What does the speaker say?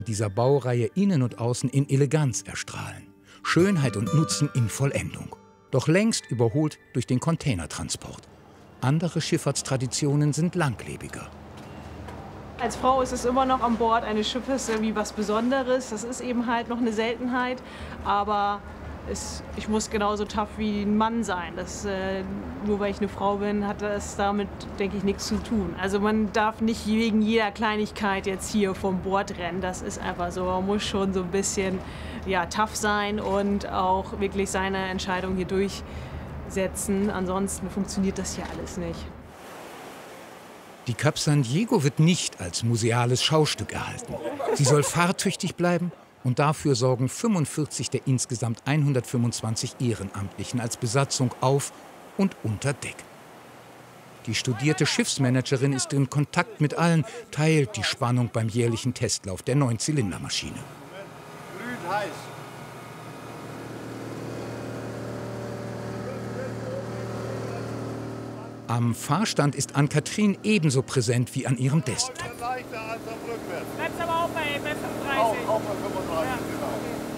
dieser Baureihe innen und außen in Eleganz erstrahlen. Schönheit und Nutzen in Vollendung. Doch längst überholt durch den Containertransport. Andere Schifffahrtstraditionen sind langlebiger. Als Frau ist es immer noch an Bord eines Schiffes irgendwie was Besonderes. Das ist eben halt noch eine Seltenheit. Aber ich muss genauso tough wie ein Mann sein. Nur weil ich eine Frau bin, hat das damit, denke ich, nichts zu tun. Also man darf nicht wegen jeder Kleinigkeit jetzt hier vom Bord rennen. Das ist einfach so. Man muss schon so ein bisschen tough sein und auch wirklich seine Entscheidung hier durchsetzen. Ansonsten funktioniert das hier alles nicht. Die Cap San Diego wird nicht als museales Schaustück erhalten. Sie soll fahrtüchtig bleiben und dafür sorgen 45 der insgesamt 125 Ehrenamtlichen als Besatzung auf und unter Deck. Die studierte Schiffsmanagerin ist in Kontakt mit allen, teilt die Spannung beim jährlichen Testlauf der 9-Zylinder-Maschine. Am Fahrstand ist Ann-Kathrin ebenso präsent wie an ihrem Desktop. Bleibst aber auch bei 35. Auch bei 35, genau.